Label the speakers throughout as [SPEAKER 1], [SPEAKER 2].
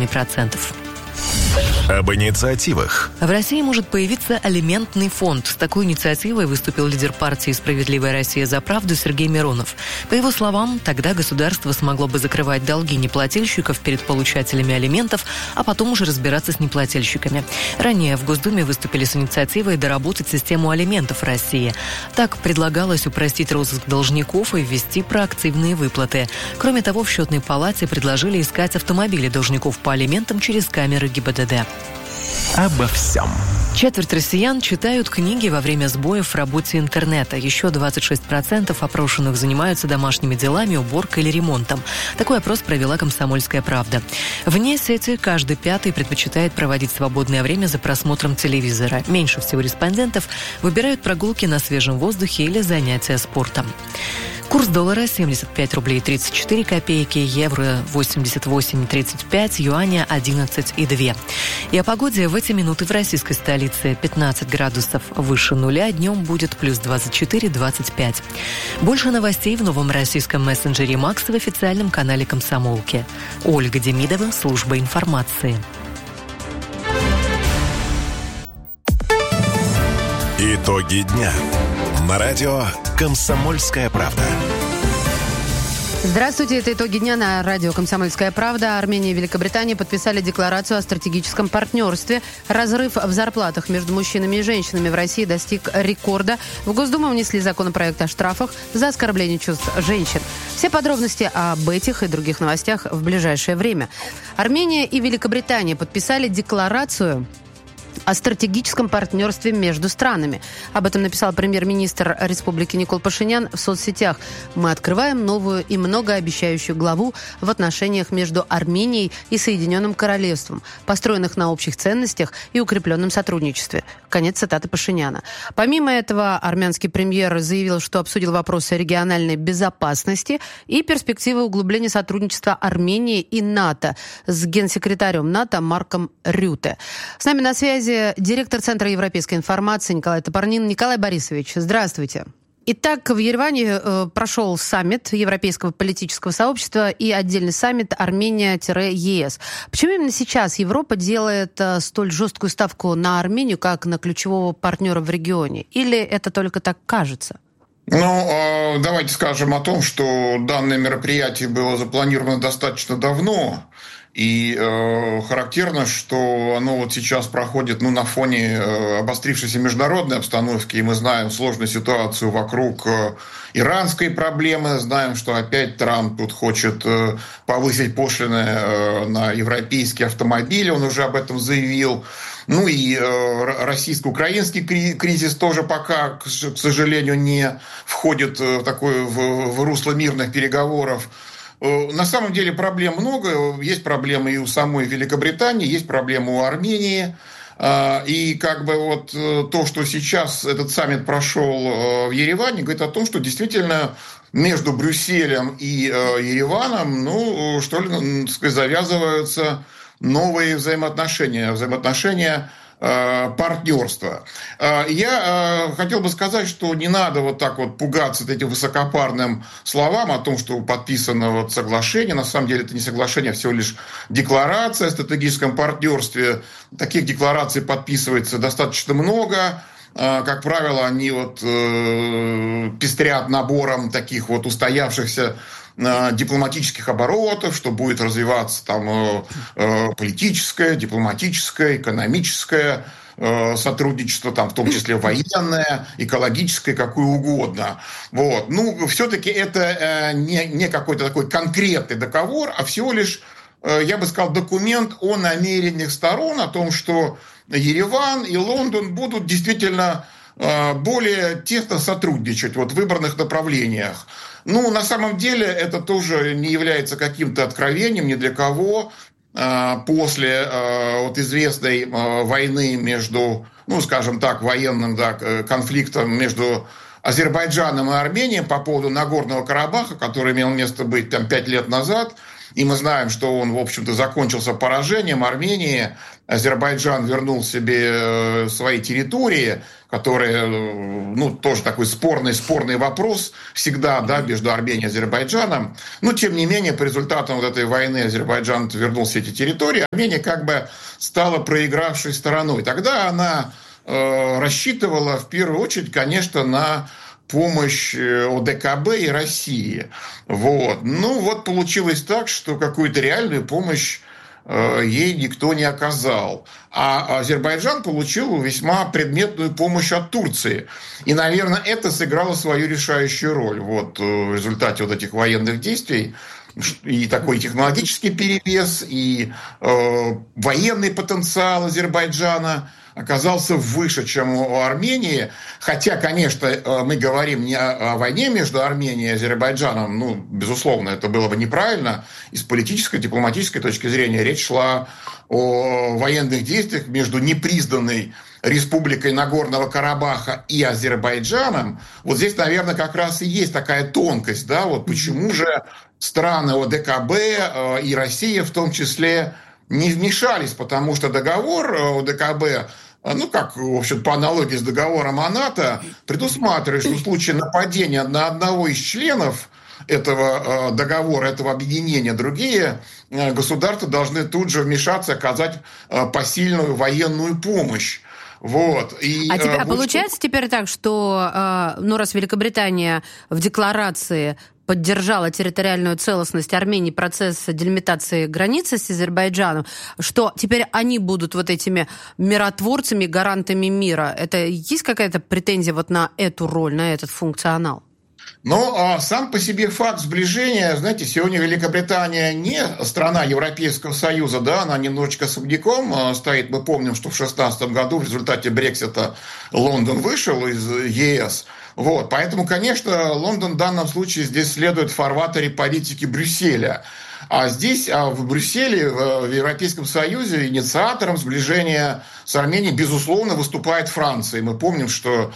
[SPEAKER 1] 8,5%.
[SPEAKER 2] Об инициативах.
[SPEAKER 1] В России может появиться алиментный фонд. С такой инициативой выступил лидер партии «Справедливая Россия за правду» Сергей Миронов. По его словам, тогда государство смогло бы закрывать долги неплательщиков перед получателями алиментов, а потом уже разбираться с неплательщиками. Ранее в Госдуме выступили с инициативой доработать систему алиментов в России. Так предлагалось упростить розыск должников и ввести проактивные выплаты. Кроме того, в Счетной палате предложили искать автомобили должников по алиментам через камеры ГИБДД.
[SPEAKER 2] Обо всем.
[SPEAKER 1] Четверть россиян читают книги во время сбоев в работе интернета. Еще 26% опрошенных занимаются домашними делами, уборкой или ремонтом. Такой опрос провела «Комсомольская правда». Вне сети каждый пятый предпочитает проводить свободное время за просмотром телевизора. Меньше всего респондентов выбирают прогулки на свежем воздухе или занятия спортом. Курс доллара 75 рублей 34 копейки, евро 88,35, юаня 11,2. И о погоде в эти минуты в российской столице 15 градусов выше нуля, днем будет плюс 24-25. Больше новостей в новом российском мессенджере «Макс» в официальном канале «Комсомолки». Ольга Демидова, служба информации.
[SPEAKER 2] Итоги дня. На радио «Комсомольская правда».
[SPEAKER 3] Здравствуйте, это итоги дня на радио «Комсомольская правда». Армения и Великобритания подписали декларацию о стратегическом партнерстве. Разрыв в зарплатах между мужчинами и женщинами в России достиг рекорда. В Госдуму внесли законопроект о штрафах за оскорбление чувств женщин. Все подробности об этих и других новостях в ближайшее время. Армения и Великобритания подписали декларацию о стратегическом партнерстве между странами. Об этом написал премьер-министр Республики Никол Пашинян в соцсетях. «Мы открываем новую и многообещающую главу в отношениях между Арменией и Соединенным Королевством, построенных на общих ценностях и укрепленном сотрудничестве». Конец цитаты Пашиняна. Помимо этого, армянский премьер заявил, что обсудил вопросы региональной безопасности и перспективы углубления сотрудничества Армении и НАТО с генсекретарем НАТО Марком Рюте. С нами на связи директор Центра европейской информации Николай Топорнин. Николай Борисович, здравствуйте. Итак, в Ереване прошел саммит Европейского политического сообщества и отдельный саммит Армения-ЕС. Почему именно сейчас Европа делает столь жесткую ставку на Армению как на ключевого партнера в регионе? Или это только так кажется?
[SPEAKER 4] Давайте скажем о том, что данное мероприятие было запланировано достаточно давно. И характерно, что оно вот сейчас проходит на фоне обострившейся международной обстановки. И мы знаем сложную ситуацию вокруг иранской проблемы. Знаем, что опять Трамп тут хочет повысить пошлины на европейские автомобили. Он уже об этом заявил. И российско-украинский кризис тоже пока, к сожалению, не входит в русло мирных переговоров. На самом деле проблем много. Есть проблемы и у самой Великобритании, есть проблемы у Армении. И то, что сейчас этот саммит прошел в Ереване, говорит о том, что действительно между Брюсселем и Ереваном, завязываются новые взаимоотношения партнерства. Я хотел бы сказать, что не надо пугаться этим высокопарным словам о том, что подписано соглашение. На самом деле это не соглашение, а всего лишь декларация о стратегическом партнерстве. Таких деклараций подписывается достаточно много. Как правило, они пестрят набором таких устоявшихся дипломатических оборотов, что будет развиваться политическое, дипломатическое, экономическое сотрудничество, в том числе военное, экологическое, какое угодно. Все-таки это не какой-то такой конкретный договор, а всего лишь, я бы сказал, документ о намерениях сторон, о том, что Ереван и Лондон будут действительно более тесно сотрудничать в выбранных направлениях. На самом деле это тоже не является каким-то откровением ни для кого. После известной войны между, военным конфликтом между Азербайджаном и Арменией по поводу Нагорного Карабаха, который имел место быть 5 лет назад, и мы знаем, что он, в общем-то, закончился поражением Армении. Азербайджан вернул себе свои территории, которые, тоже такой спорный вопрос всегда, да, между Арменией и Азербайджаном. Но, тем не менее, по результатам вот этой войны Азербайджан вернул все эти территории. Армения как бы стала проигравшей стороной. Тогда она рассчитывала, в первую очередь, конечно, на помощь ОДКБ и России. Вот. Получилось так, что какую-то реальную помощь ей никто не оказал. А Азербайджан получил весьма предметную помощь от Турции. И, наверное, это сыграло свою решающую роль в результате этих военных действий. И такой технологический перевес, и военный потенциал Азербайджана оказался выше, чем у Армении. Хотя, конечно, мы говорим не о войне между Арменией и Азербайджаном. Безусловно, это было бы неправильно. И с политической, дипломатической точки зрения речь шла о военных действиях между непризнанной Республикой Нагорного Карабаха и Азербайджаном. Вот здесь, наверное, как раз и есть такая тонкость. Да? Почему же страны ОДКБ и Россия в том числе не вмешались? Потому что договор ОДКБ, в общем, по аналогии с договором о НАТО, предусматривает, что в случае нападения на одного из членов этого договора, этого объединения, другие государства должны тут же вмешаться, оказать посильную военную помощь.
[SPEAKER 3] Получается теперь так, что раз Великобритания в декларации поддержала территориальную целостность Армении, процесс делимитации границы с Азербайджаном, что теперь они будут этими миротворцами, гарантами мира. Это есть какая-то претензия на эту роль, на этот функционал?
[SPEAKER 4] Сам по себе факт сближения, знаете, сегодня Великобритания не страна Европейского Союза, да, она немножечко особняком стоит. Мы помним, что в 2016 году в результате Брексита Лондон вышел из ЕС. Поэтому, конечно, Лондон в данном случае здесь следует в фарватере политики Брюсселя. А здесь, в Брюсселе, в Европейском Союзе, инициатором сближения с Арменией, безусловно, выступает Франция. И мы помним,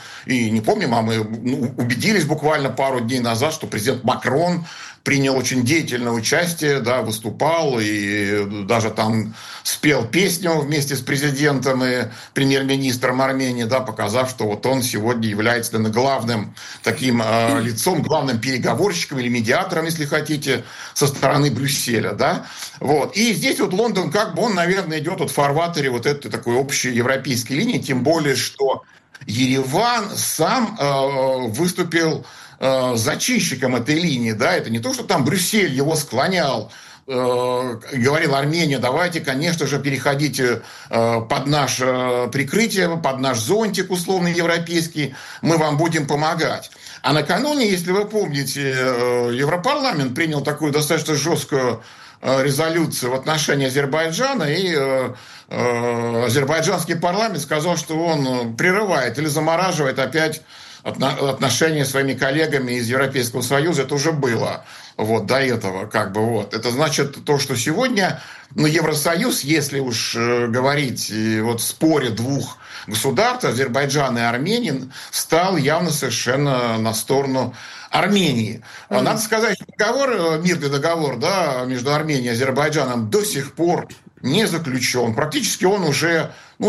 [SPEAKER 4] мы убедились буквально пару дней назад, что президент Макрон принял очень деятельное участие, да, выступал и даже там спел песню вместе с президентом и премьер-министром Армении, да, показав, что он сегодня является главным таким лицом, главным переговорщиком или медиатором, если хотите, со стороны Брюсселя, да. И здесь Лондон, он, наверное, идет в фарватере этой такой общей европейской линии, тем более, что Ереван сам выступил зачинщиком этой линии, да, это не то, что там Брюссель его склонял, говорил: Армения, давайте, конечно же, переходите под наше прикрытие, под наш зонтик условный европейский, мы вам будем помогать. А накануне, если вы помните, Европарламент принял такую достаточно жесткую резолюцию в отношении Азербайджана, и азербайджанский парламент сказал, что он прерывает или замораживает опять отношения с своими коллегами из Европейского Союза. Это уже было до этого. Это значит то, что сегодня Евросоюз, если уж говорить в споре двух государств, Азербайджана и Армении, стал явно совершенно на сторону Армении. Надо сказать, что мирный договор, да, между Арменией и Азербайджаном до сих пор не заключен. Практически он уже, на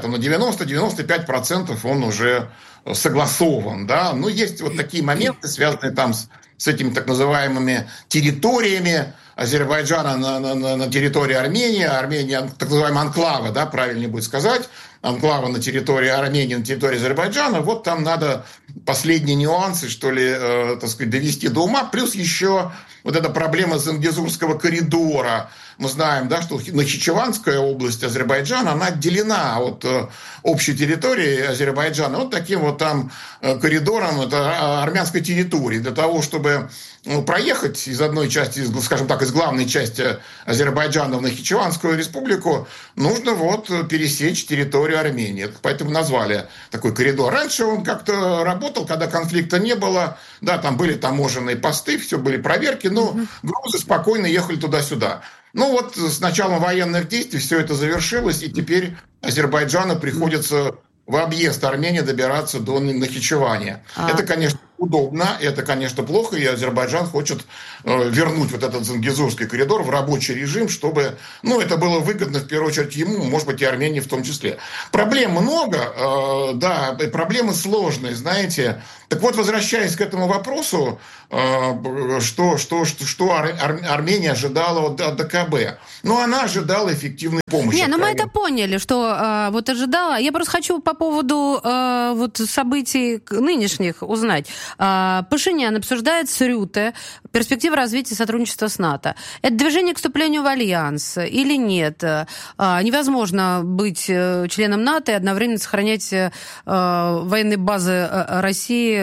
[SPEAKER 4] 90-95% он уже согласован, да. Есть такие моменты, связанные там с этими так называемыми территориями Азербайджана на территории Армении, Армения, так называемые анклавы, да, правильнее будет сказать, анклавы на территории Армении, на территории Азербайджана. Там надо последние нюансы, довести до ума. Плюс еще эта проблема Зангезурского коридора. Мы знаем, да, что Нахичеванская область Азербайджана, она отделена от общей территории Азербайджана таким там коридором, это армянской территории. Для того, чтобы проехать из одной части, скажем так, из главной части Азербайджана в Нахичеванскую республику, нужно пересечь территорию Армении. Поэтому назвали такой коридор. Раньше он как-то работал, когда конфликта не было. Да, там были таможенные посты, все были проверки, но грузы спокойно ехали туда-сюда. С началом военных действий все это завершилось, и теперь Азербайджану приходится в объезд Армении добираться до Нахичевани. Это, конечно, удобно, это, конечно, плохо, и Азербайджан хочет вернуть вот этот Зангезурский коридор в рабочий режим, чтобы, это было выгодно, в первую очередь, ему, может быть, и Армении в том числе. Проблем много, да, проблемы сложные, знаете. Так вот, возвращаясь к этому вопросу, что Армения ожидала от ДКБ? Она ожидала эффективной помощи.
[SPEAKER 3] Мы это поняли, что ожидала. Я просто хочу по поводу событий нынешних узнать. Пашинян обсуждает с Рюте перспективы развития сотрудничества с НАТО. Это движение к вступлению в альянс или нет? Невозможно быть членом НАТО и одновременно сохранять военные базы России.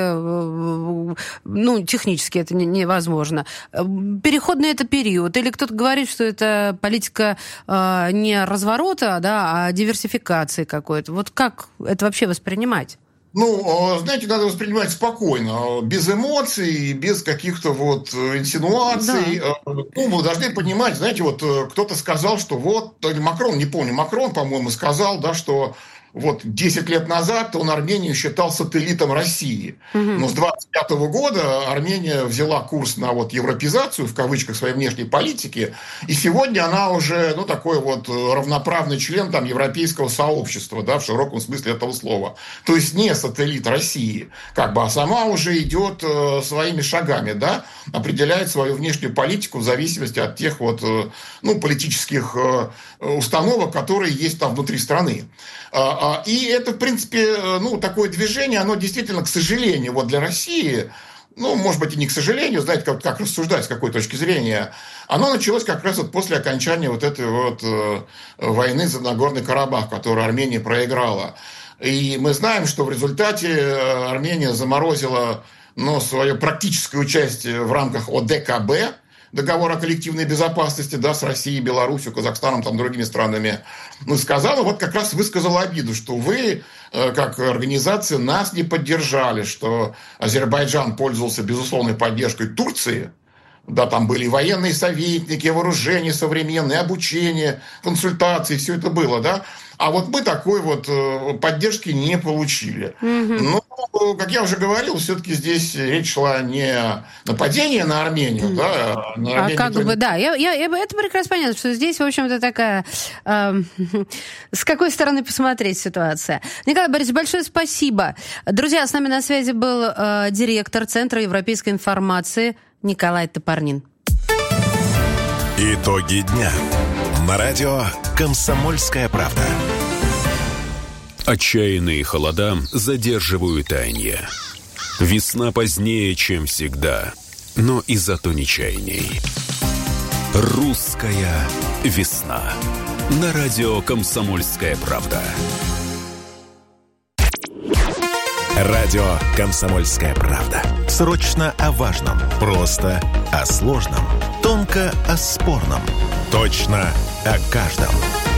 [SPEAKER 3] Технически это невозможно. Переходный это период. Или кто-то говорит, что это политика не разворота, а диверсификации какой-то. Вот как это вообще воспринимать?
[SPEAKER 4] Знаете, надо воспринимать спокойно, без эмоций, без каких-то инсинуаций. Да. Вы должны понимать, знаете, кто-то сказал, что Макрон, не помню, Макрон, по-моему, сказал, что 10 лет назад он Армению считал сателлитом России. Но с 25 года Армения взяла курс на европеизацию, в кавычках, своей внешней политики, и сегодня она уже, такой равноправный член европейского сообщества, в широком смысле этого слова. То есть не сателлит России, а сама уже идет своими шагами, определяет свою внешнюю политику в зависимости от тех политических установок, которые есть внутри страны. И это, в принципе, такое движение, оно действительно, к сожалению, для России, может быть, и не к сожалению, знаете, как рассуждать, с какой точки зрения, оно началось как раз после окончания этой войны за Нагорный Карабах, которую Армения проиграла. И мы знаем, что в результате Армения заморозила свое практическое участие в рамках ОДКБ, договор о коллективной безопасности, с Россией, Беларусью, Казахстаном, другими странами, сказала, как раз высказала обиду, что вы, как организация, нас не поддержали, что Азербайджан пользовался безусловной поддержкой Турции, там были военные советники, вооружение современное, обучение, консультации, все это было, А мы такой поддержки не получили. Но, как я уже говорил, все-таки здесь речь шла не о нападении на Армению, на Армению,
[SPEAKER 3] это прекрасно понятно, что здесь, в общем-то, такая... с какой стороны посмотреть ситуация. Николай Борисович, большое спасибо. Друзья, с нами на связи был директор Центра европейской информации Николай Топорнин.
[SPEAKER 2] Итоги дня. На радио «Комсомольская правда».
[SPEAKER 5] Отчаянные холода задерживают таяние. Весна позднее, чем всегда, но и зато не чайней. Русская весна. На радио «Комсомольская правда».
[SPEAKER 2] Радио «Комсомольская правда». Срочно о важном. Просто о сложном. Тонко о спорном. Точно о каждом.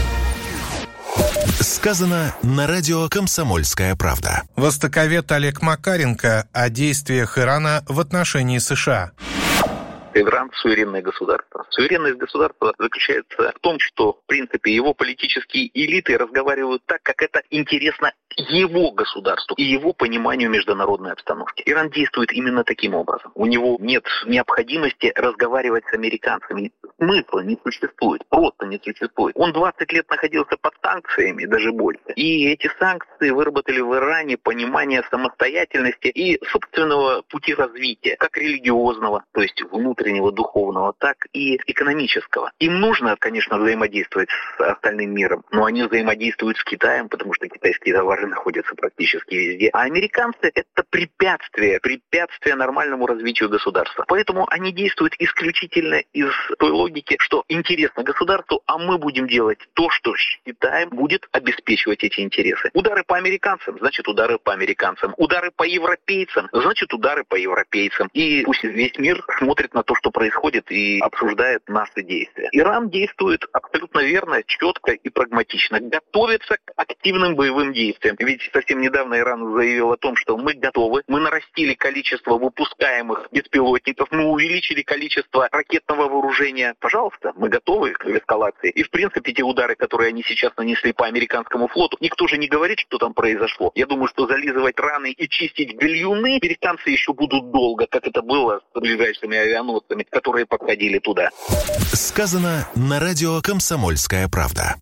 [SPEAKER 2] Сказано на радио «Комсомольская правда».
[SPEAKER 6] Востоковед Олег Макаренко о действиях Ирана в отношении США.
[SPEAKER 7] Иран – суверенное государство. Суверенность государства заключается в том, что, в принципе, его политические элиты разговаривают так, как это интересно его государству и его пониманию международной обстановки. Иран действует именно таким образом. У него нет необходимости разговаривать с американцами. Смысла не существует, просто не существует. Он 20 лет находился под санкциями, даже больше. И эти санкции выработали в Иране понимание самостоятельности и собственного пути развития, как религиозного, то есть внутреннего духовного, так и экономического. Им нужно, конечно, взаимодействовать с остальным миром, но они взаимодействуют с Китаем, потому что китайские товары находятся практически везде. А американцы – это препятствие нормальному развитию государства. Поэтому они действуют исключительно из той логики, что интересно государству, а мы будем делать то, что считаем будет обеспечивать эти интересы. Удары по американцам – значит удары по американцам. Удары по европейцам – значит удары по европейцам. И пусть весь мир смотрит на то, то, что происходит, и обсуждает наши действия. Иран действует абсолютно верно, четко и прагматично. Готовится к активным боевым действиям. Ведь совсем недавно Иран заявил о том, что мы готовы, мы нарастили количество выпускаемых беспилотников, мы увеличили количество ракетного вооружения. Пожалуйста, мы готовы к эскалации. И, в принципе, те удары, которые они сейчас нанесли по американскому флоту, никто же не говорит, что там произошло. Я думаю, что зализывать раны и чистить гальюны американцы еще будут долго, как это было с ближайшими авианосцами, которые подходили туда.
[SPEAKER 2] Сказано на радио «Комсомольская правда».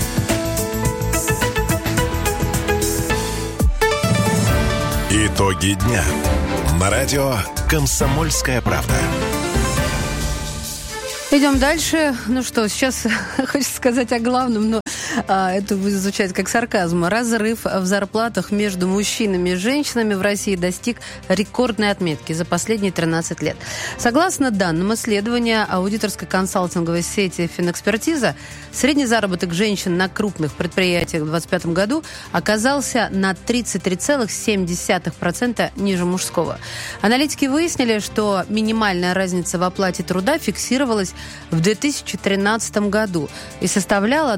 [SPEAKER 2] Итоги дня. На радио «Комсомольская правда».
[SPEAKER 3] Идем дальше. Ну что, сейчас хочется сказать о главном, но это будет звучать как сарказм. Разрыв в зарплатах между мужчинами и женщинами в России достиг рекордной отметки за последние 13 лет. Согласно данным исследования аудиторской консалтинговой сети «Финэкспертиза», средний заработок женщин на крупных предприятиях в 2025 году оказался на 33,7% ниже мужского. Аналитики выяснили, что минимальная разница в оплате труда фиксировалась в 2013 году и составляла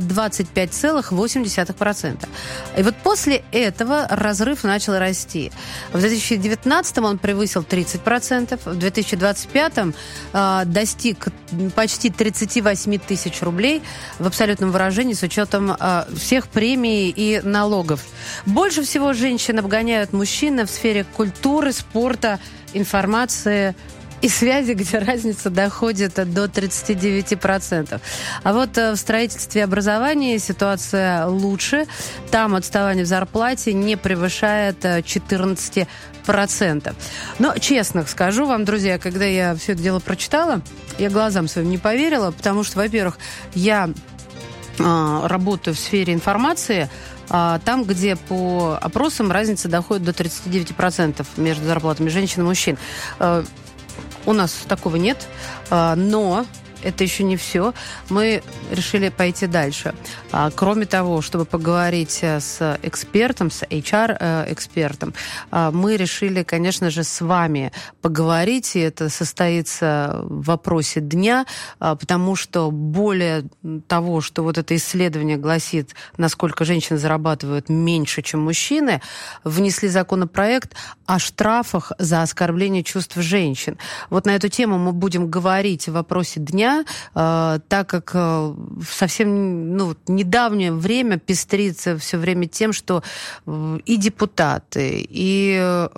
[SPEAKER 3] 25,8%. И вот после этого разрыв начал расти. В 2019 он превысил 30%, в 2025 достиг почти 38 тысяч рублей в абсолютном выражении с учетом всех премий и налогов. Больше всего женщин обгоняют мужчины в сфере культуры, спорта, информации и связи, где разница доходит до 39%. А вот в строительстве и образовании ситуация лучше. Там отставание в зарплате не превышает 14%. Но, честно скажу вам, друзья, когда я все это дело прочитала, я глазам своим не поверила, потому что, во-первых, я работаю в сфере информации, там, где по опросам разница доходит до 39% между зарплатами женщин и мужчин. У нас такого нет, но это еще не все. Мы решили пойти дальше. Кроме того, чтобы поговорить с экспертом, с HR-экспертом, мы решили, конечно же, с вами поговорить, и это состоится в вопросе дня, потому что более того, что вот это исследование гласит, насколько женщины зарабатывают меньше, чем мужчины, внесли законопроект о штрафах за оскорбление чувств женщин. Вот на эту тему мы будем говорить в вопросе дня, так как в совсем недавнее время пестрится все время тем, что и депутаты, и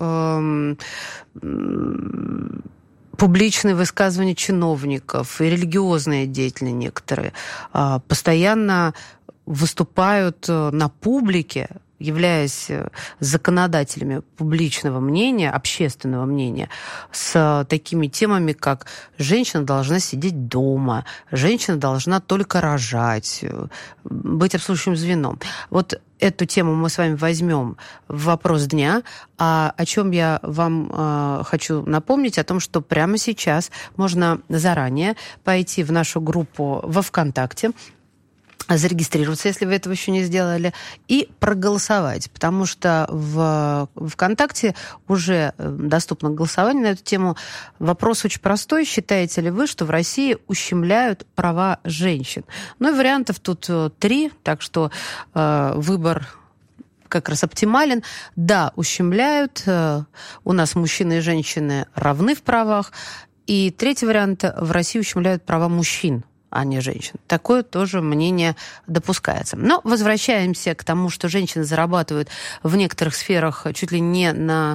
[SPEAKER 3] публичные высказывания чиновников, и религиозные деятели некоторые постоянно выступают на публике, являясь законодателями публичного мнения, общественного мнения, с такими темами, как женщина должна сидеть дома, женщина должна только рожать, быть обслуживающим звеном. Вот эту тему мы с вами возьмем в вопрос дня. А о чем я вам хочу напомнить, о том, что прямо сейчас можно заранее пойти в нашу группу во ВКонтакте, зарегистрироваться, если вы этого еще не сделали, и проголосовать, потому что в ВКонтакте уже доступно голосование на эту тему. Вопрос очень простой. Считаете ли вы, что в России ущемляют права женщин? Ну и вариантов тут 3, так что выбор как раз оптимален. Да, ущемляют. У нас мужчины и женщины равны в правах. И третий вариант. В России ущемляют права мужчин, а не женщин. Такое тоже мнение допускается. Но возвращаемся к тому, что женщины зарабатывают в некоторых сферах чуть ли не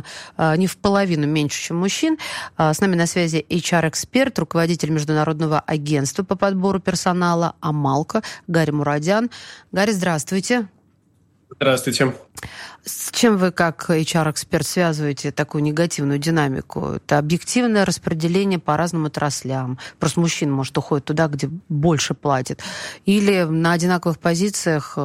[SPEAKER 3] в половину меньше, чем мужчин. С нами на связи HR-эксперт, руководитель Международного агентства по подбору персонала «Амалко» Гарри Мурадян. Гарри, здравствуйте.
[SPEAKER 8] Здравствуйте.
[SPEAKER 3] С чем вы, как HR-эксперт, связываете такую негативную динамику? Это объективное распределение по разным отраслям. Просто мужчина, может, уходит туда, где больше платят. Или на одинаковых позициях...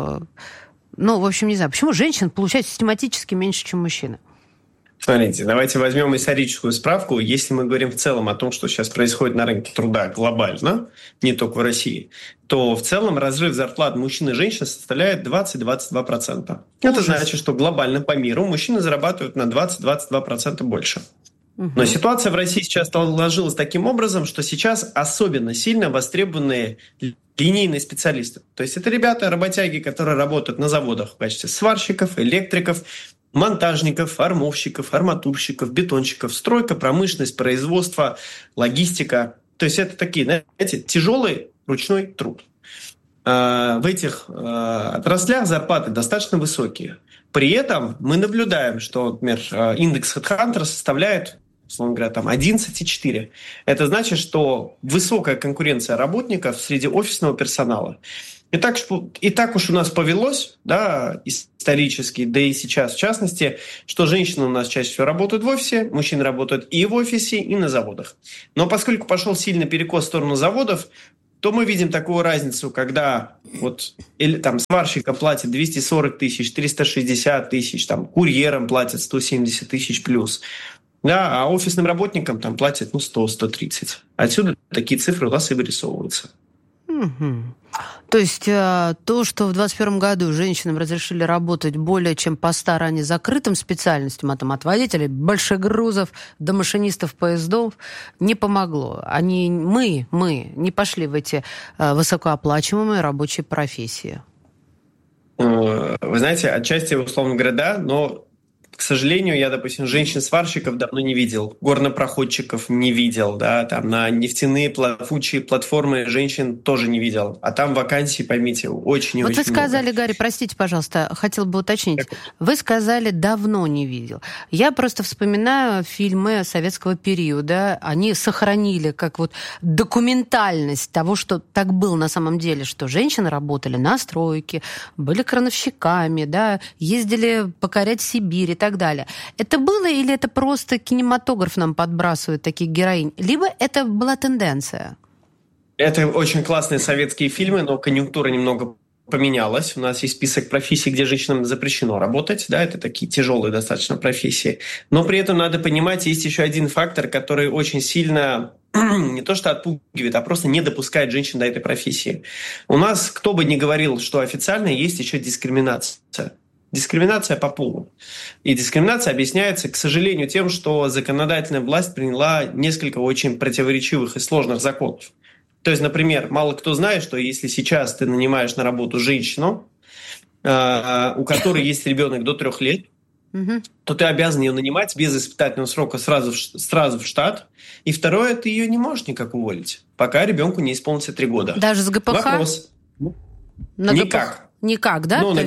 [SPEAKER 3] в общем, не знаю. Почему женщин получают систематически меньше, чем мужчины?
[SPEAKER 8] Смотрите, давайте возьмем историческую справку. Если мы говорим в целом о том, что сейчас происходит на рынке труда глобально, не только в России, то в целом разрыв зарплат мужчин и женщин составляет 20-22%. Это значит, что глобально по миру мужчины зарабатывают на 20-22% больше. Но ситуация в России сейчас сложилась таким образом, что сейчас особенно сильно востребованы линейные специалисты. То есть это ребята, работяги, которые работают на заводах в качестве сварщиков, электриков, монтажников, армовщиков, арматурщиков, бетонщиков, стройка, промышленность, производство, логистика. То есть это такие, знаете, тяжелый ручной труд. В этих отраслях зарплаты достаточно высокие. При этом мы наблюдаем, что, например, индекс HeadHunter составляет, условно говоря, там 11,4. Это значит, что высокая конкуренция работников среди офисного персонала. И так уж у нас повелось, да, исторически, да и сейчас в частности, что женщины у нас чаще всего работают в офисе, мужчины работают и в офисе, и на заводах. Но поскольку пошел сильный перекос в сторону заводов, то мы видим такую разницу, когда вот или там сварщика платят 240 тысяч, 360 тысяч, там курьерам платят 170 тысяч плюс, да, а офисным работникам там платят 100-130. Отсюда такие цифры у нас и вырисовываются.
[SPEAKER 3] То есть то, что в 2021 году женщинам разрешили работать более чем по 100 ранее закрытым специальностям, от водителей больших грузов до машинистов поездов, не помогло. Мы не пошли в эти высокооплачиваемые рабочие профессии.
[SPEAKER 8] Вы знаете, отчасти, условно говоря, да, но, к сожалению, я, допустим, женщин-сварщиков давно не видел, горнопроходчиков не видел, да, там на нефтяные плавучие платформы женщин тоже не видел. А там вакансий, поймите, очень-очень много.
[SPEAKER 3] Вот вы сказали, Гарри, простите, пожалуйста, хотел бы уточнить. Вы сказали, давно не видел. Я просто вспоминаю фильмы советского периода. Они сохранили как вот документальность того, что так было на самом деле, что женщины работали на стройке, были крановщиками, да, ездили покорять Сибирь и так далее. Это было или это просто кинематограф нам подбрасывает таких героинь? Либо это была тенденция?
[SPEAKER 8] Это очень классные советские фильмы, но конъюнктура немного поменялась. У нас есть список профессий, где женщинам запрещено работать. Да, это такие тяжелые достаточно профессии. Но при этом надо понимать, есть еще один фактор, который очень сильно не то что отпугивает, а просто не допускает женщин до этой профессии. У нас, кто бы ни говорил, что официально, есть еще дискриминация. Дискриминация по полу. И дискриминация объясняется, к сожалению, тем, что законодательная власть приняла несколько очень противоречивых и сложных законов. То есть, например, мало кто знает, что если сейчас ты нанимаешь на работу женщину, у которой есть ребенок до 3 лет, то ты обязан ее нанимать без испытательного срока сразу в штат. И второе, ты ее не можешь никак уволить, пока ребенку не исполнится 3 года.
[SPEAKER 3] Даже с ГПХ?
[SPEAKER 8] Вопрос. Никак.
[SPEAKER 3] Никак, да?
[SPEAKER 8] Ну, на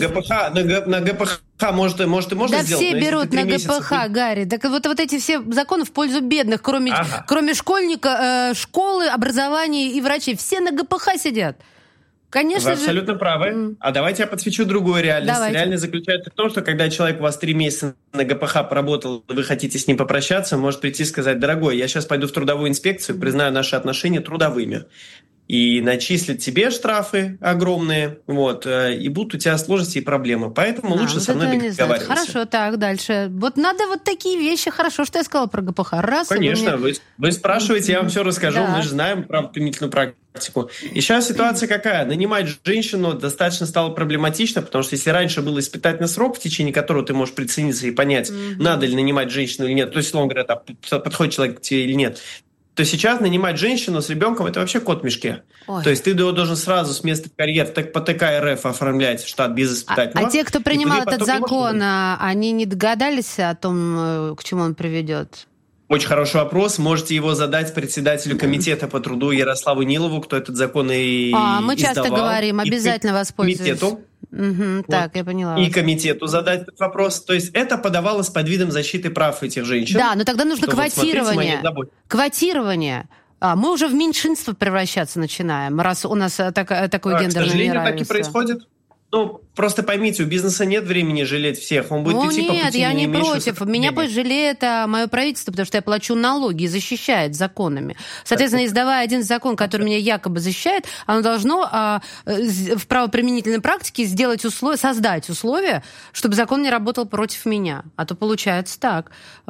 [SPEAKER 8] ГПХ, может, и можно
[SPEAKER 3] да
[SPEAKER 8] сделать.
[SPEAKER 3] Да все берут на ГПХ, Гарри. Так вот эти все законы в пользу бедных, кроме школьника, школы, образования и врачей, все на ГПХ сидят. Конечно
[SPEAKER 8] Вы абсолютно правы. А давайте я подсвечу другую реальность.
[SPEAKER 3] Давайте.
[SPEAKER 8] Реальность заключается в том, что когда человек у вас 3 месяца на ГПХ поработал, вы хотите с ним попрощаться, может прийти и сказать: дорогой, я сейчас пойду в трудовую инспекцию, признаю наши отношения трудовыми. И начислят тебе штрафы огромные, и будут у тебя сложности и проблемы. Поэтому лучше со мной договариваться.
[SPEAKER 3] Хорошо, так, дальше. Вот надо вот такие вещи. Хорошо, что я сказала про ГПХ.
[SPEAKER 8] Конечно, вы спрашиваете, я вам все расскажу. Да. Мы же знаем применительную практику. И сейчас ситуация какая? Нанимать женщину достаточно стало проблематично, потому что если раньше был испытательный срок, в течение которого ты можешь прицениться и понять, надо ли нанимать женщину или нет, то есть, условно говоря, подходит человек к тебе или нет, то сейчас нанимать женщину с ребенком – это вообще кот в мешке. Ой. То есть ты должен сразу с места в карьер по ТК РФ оформлять штат без испытательного.
[SPEAKER 3] А те, кто принимал этот закон, они не догадались о том, к чему он приведет?
[SPEAKER 8] Очень хороший вопрос. Можете его задать председателю комитета по труду Ярославу Нилову, кто этот закон и
[SPEAKER 3] мы часто
[SPEAKER 8] издавал.
[SPEAKER 3] Говорим, обязательно воспользуйтесь. Так, я поняла.
[SPEAKER 8] И комитету задать этот вопрос. То есть это подавалось под видом защиты прав этих женщин.
[SPEAKER 3] Да, но тогда нужно квотирование. Квотирование. Мы уже в меньшинство превращаться начинаем, раз у нас такое гендерное неравенство. К
[SPEAKER 8] сожалению, так и происходит. Просто поймите, у бизнеса нет времени жалеть всех. Он будет идти по пути
[SPEAKER 3] нет, я не против. Меня пусть жалеет мое правительство, потому что я плачу налоги и защищает законами. Соответственно, издавая один закон, который меня якобы защищает, оно должно в правоприменительной практике создать условия, чтобы закон не работал против меня. А то получается так.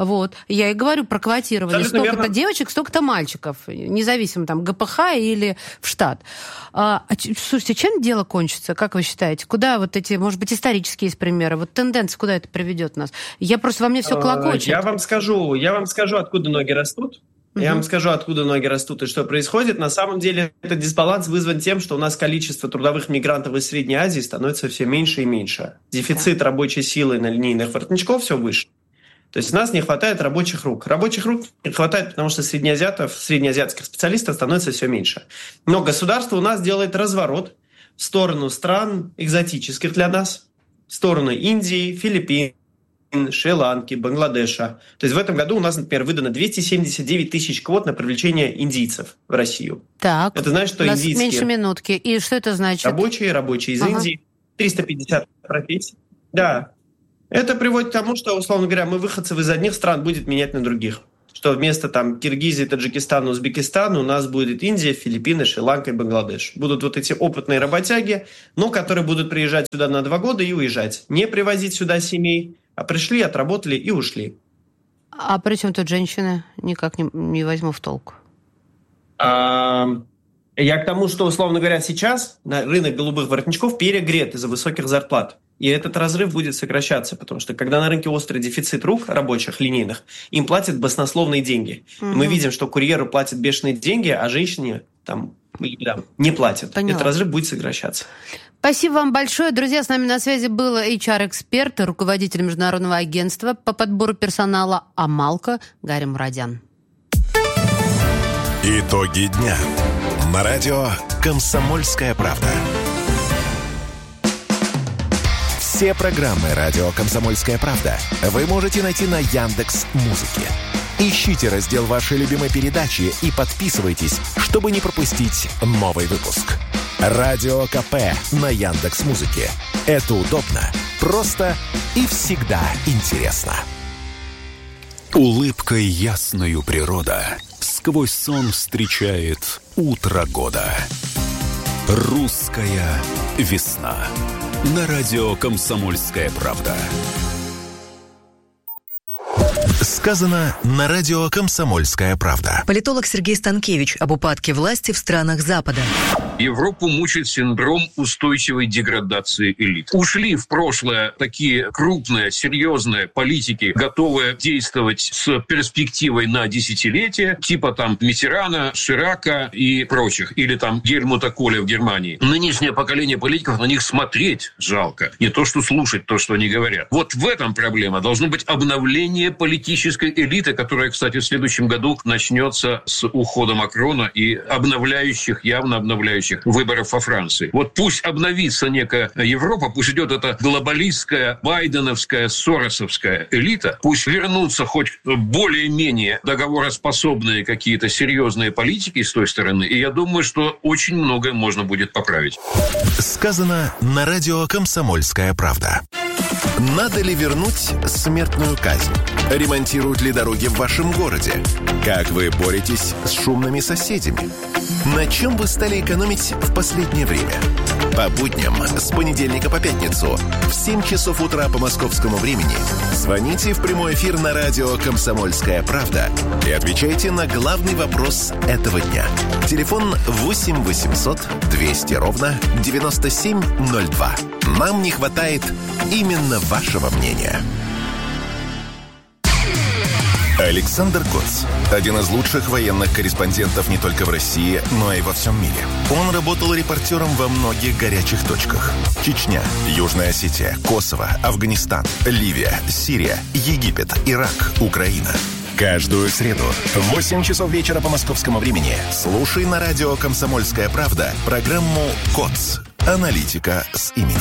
[SPEAKER 3] Я и говорю про квотирование. Столько-то девочек, столько-то мальчиков. Независимо, ГПХ или в штат. Слушайте, чем дело кончится? Как вы считаете? куда вот эти, может быть, исторические есть примеры, вот тенденция, куда это приведет нас? Во мне все клокочет.
[SPEAKER 8] Я вам скажу, откуда ноги растут. Я вам скажу, откуда ноги растут и что происходит. На самом деле этот дисбаланс вызван тем, что у нас количество трудовых мигрантов из Средней Азии становится все меньше и меньше. Дефицит рабочей силы на линейных воротничков все выше. То есть у нас не хватает рабочих рук. Рабочих рук не хватает, потому что среднеазиатских специалистов становится все меньше. Но государство у нас делает разворот в сторону стран экзотических для нас, в сторону Индии, Филиппин, Шри-Ланки, Бангладеша. То есть в этом году у нас, например, выдано 279 тысяч квот на привлечение индийцев в Россию.
[SPEAKER 3] Так,
[SPEAKER 8] это значит, что
[SPEAKER 3] у нас
[SPEAKER 8] индийские...
[SPEAKER 3] меньше минутки. И что это значит?
[SPEAKER 8] Рабочие из Индии, 350 профессий. Да. Это приводит к тому, что, условно говоря, мы выходцев из одних стран будет менять на других. Что вместо Киргизии, Таджикистана, Узбекистана у нас будет Индия, Филиппины, Шри-Ланка и Бангладеш. Будут вот эти опытные работяги, которые будут приезжать сюда на 2 года и уезжать. Не привозить сюда семей, а пришли, отработали и ушли.
[SPEAKER 3] А при чем тут женщины? Никак не возьму в толк.
[SPEAKER 8] Я к тому, что, условно говоря, сейчас рынок голубых воротничков перегрет из-за высоких зарплат. И этот разрыв будет сокращаться, потому что когда на рынке острый дефицит рук рабочих, линейных, им платят баснословные деньги. Мы видим, что курьеру платят бешеные деньги, а женщине не платят.
[SPEAKER 3] Поняла.
[SPEAKER 8] Этот разрыв будет сокращаться.
[SPEAKER 3] Спасибо вам большое. Друзья, с нами на связи был HR-эксперт, руководитель Международного агентства по подбору персонала «Амалко» Гарри Мурадян.
[SPEAKER 2] Итоги дня. На радио «Комсомольская правда». Все программы радио «Комсомольская правда» вы можете найти на Яндекс.Музыке. Ищите раздел вашей любимой передачи и подписывайтесь, чтобы не пропустить новый выпуск. Радио КП на Яндекс.Музыке. Это удобно, просто и всегда интересно.
[SPEAKER 5] Улыбкой ясною природа сквозь сон встречает утро года. Русская весна. На радио «Комсомольская правда».
[SPEAKER 2] Сказано на радио «Комсомольская правда».
[SPEAKER 1] Политолог Сергей Станкевич об упадке власти в странах Запада.
[SPEAKER 9] Европу мучает синдром устойчивой деградации элит. Ушли в прошлое такие крупные, серьезные политики, готовые действовать с перспективой на десятилетия, типа Миттерана, Ширака и прочих, или Гельмута Коля в Германии. Нынешнее поколение политиков, на них смотреть жалко. Не то, что слушать то, что они говорят. Вот в этом проблема. Должно быть обновление политической элиты, которая, кстати, в следующем году начнется с ухода Макрона и явно обновляющих выборов во Франции. Вот пусть обновится некая Европа, пусть идет эта глобалистская, байденовская, соросовская элита, пусть вернутся хоть более-менее договороспособные какие-то серьезные политики с той стороны, и я думаю, что очень многое можно будет поправить.
[SPEAKER 2] Сказано на радио «Комсомольская правда». Надо ли вернуть смертную казнь? Ремонтируют ли дороги в вашем городе? Как вы боретесь с шумными соседями? На чем вы стали экономить в последнее время? По будням с понедельника по пятницу в 7 часов утра по московскому времени звоните в прямой эфир на радио «Комсомольская правда» и отвечайте на главный вопрос этого дня. Телефон 8 800 200 ровно 9702. Нам не хватает именно вашего мнения. Александр Коц – один из лучших военных корреспондентов не только в России, но и во всем мире. Он работал репортером во многих горячих точках. Чечня, Южная Осетия, Косово, Афганистан, Ливия, Сирия, Египет, Ирак, Украина. Каждую среду в 8 часов вечера по московскому времени слушай на радио «Комсомольская правда» программу «Коц. Аналитика с именем».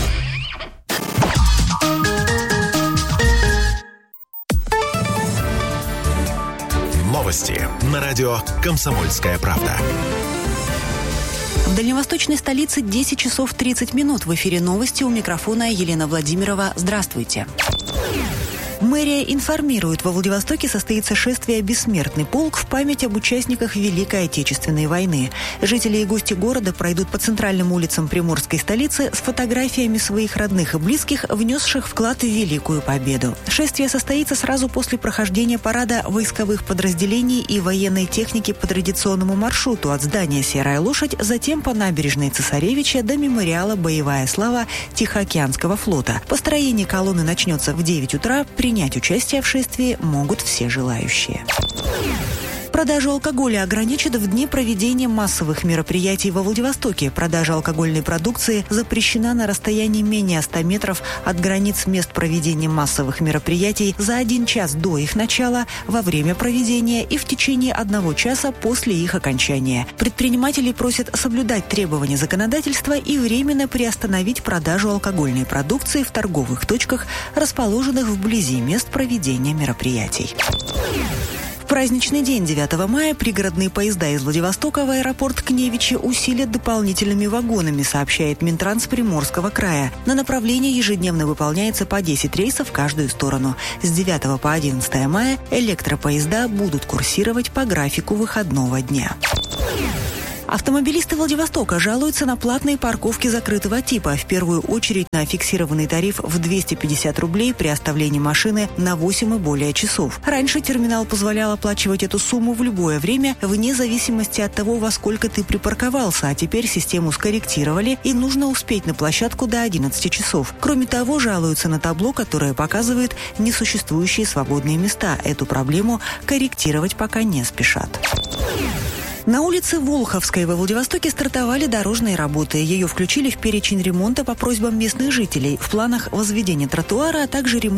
[SPEAKER 2] Новости на радио «Комсомольская правда».
[SPEAKER 10] В дальневосточной столице 10 часов 30 минут. В эфире новости, у микрофона Елена Владимирова. Здравствуйте. Мэрия информирует, во Владивостоке состоится шествие «Бессмертный полк» в память об участниках Великой Отечественной войны. Жители и гости города пройдут по центральным улицам приморской столицы с фотографиями своих родных и близких, внесших вклад в Великую Победу. Шествие состоится сразу после прохождения парада войсковых подразделений и военной техники по традиционному маршруту от здания «Серая лошадь», затем по набережной Цесаревича до мемориала «Боевая слава» Тихоокеанского флота. Построение колонны начнется в 9 утра. Принять участие в шествии могут все желающие. Продажу алкоголя ограничат в дни проведения массовых мероприятий во Владивостоке. Продажа алкогольной продукции запрещена на расстоянии менее 100 метров от границ мест проведения массовых мероприятий за 1 час до их начала, во время проведения и в течение 1 часа после их окончания. Предприниматели просят соблюдать требования законодательства и временно приостановить продажу алкогольной продукции в торговых точках, расположенных вблизи мест проведения мероприятий. В праздничный день 9 мая пригородные поезда из Владивостока в аэропорт Кневичи усилят дополнительными вагонами, сообщает Минтранс Приморского края. На направлении ежедневно выполняется по 10 рейсов в каждую сторону. С 9 по 11 мая электропоезда будут курсировать по графику выходного дня. Автомобилисты Владивостока жалуются на платные парковки закрытого типа. В первую очередь на фиксированный тариф в 250 рублей при оставлении машины на 8 и более часов. Раньше терминал позволял оплачивать эту сумму в любое время, вне зависимости от того, во сколько ты припарковался, а теперь систему скорректировали и нужно успеть на площадку до 11 часов. Кроме того, жалуются на табло, которое показывает несуществующие свободные места. Эту проблему корректировать пока не спешат. На улице Волховской во Владивостоке стартовали дорожные работы. Ее включили в перечень ремонта по просьбам местных жителей. В планах возведения тротуара, а также ремонт